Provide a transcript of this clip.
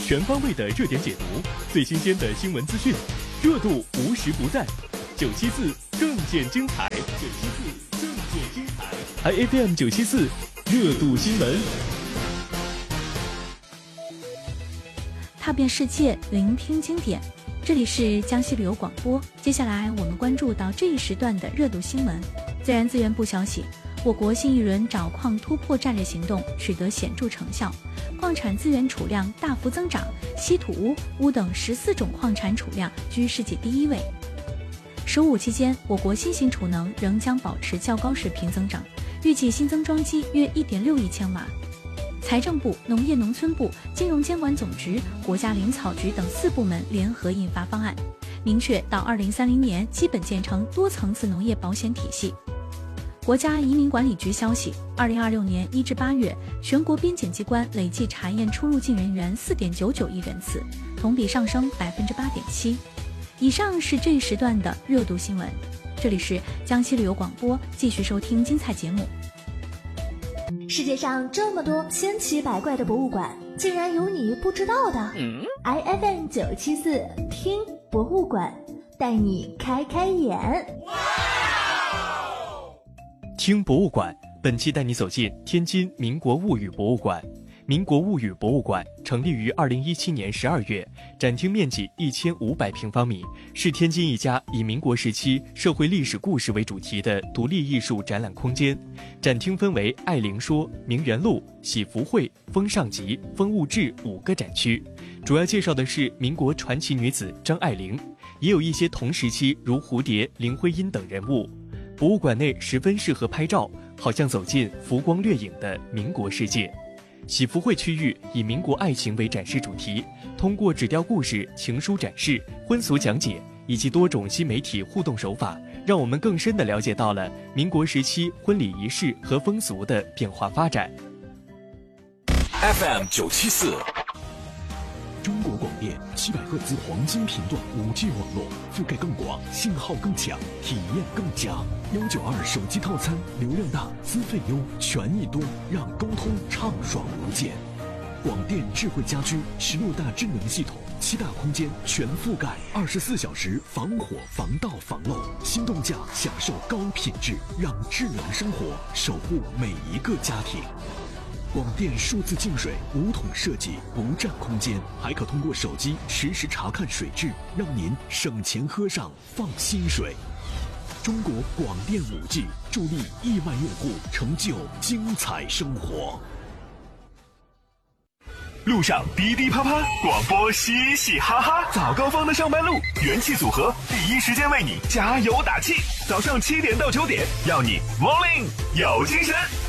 全方位的热点解读，最新鲜的新闻资讯，热度无时不在。974更见精彩，974更见精彩。IFM 974热度新闻， 踏遍世界，聆听经典。这里是江西旅游广播。接下来我们关注到这一时段的热度新闻。自然资源部消息，我国新一轮找矿突破战略行动取得显著成效，矿产资源储量大幅增长，稀土、钨等14种矿产储量居世界第1位。15期间，我国新型储能仍将保持较高水平增长，预计新增装机约1.6亿千瓦。财政部、农业农村部、金融监管总局、国家林草局等4部门联合印发方案，明确到2030年基本建成多层次农业保险体系。国家移民管理局消息，2026年1至8月，全国边检机关累计查验出入境人员4.99亿人次，同比上升8.7%。以上是这一时段的热度新闻，这里是江西旅游广播，继续收听精彩节目。 世界上这么多千奇百怪的博物馆，竟然有你不知道的。IFM 974听博物馆，带你开开眼。 听博物馆，本期带你走进天津民国物语博物馆。民国物语博物馆成立于2017年12月，展厅面积1500平方米，是天津一家以民国时期社会历史故事为主题的独立艺术展览空间。展厅分为爱玲说、名媛录、喜福会、风尚集、风物志5个展区，主要介绍的是民国传奇女子张爱玲，也有一些同时期如蝴蝶、林徽因等人物。博物馆内十分适合拍照，好像走进浮光掠影的民国世界。喜福会区域以民国爱情为展示主题，通过纸雕故事、情书展示、婚俗讲解以及多种新媒体互动手法，让我们更深地了解到了民国时期婚礼仪式和风俗的变化发展。 FM 974 中国广电700赫兹黄金频段5G 网络，覆盖更广，信号更强，体验更佳。192手机套餐，流量大，资费优，权益多，让沟通畅爽无间。广电智慧家居16大智能系统，7大空间全覆盖，24小时防火、防盗、防漏，心动价享受高品质，让智能生活守护每一个家庭。广电数字净水5桶设计，不占空间，还可通过手机实时查看水质，让您省钱喝上放心水。中国广电5G助力亿万用户成就精彩生活。 路上滴滴啪啪，广播嘻嘻哈哈，早高峰的上班路，元气组合第一时间为你加油打气。早上7点到9点，要你 Morning 有精神。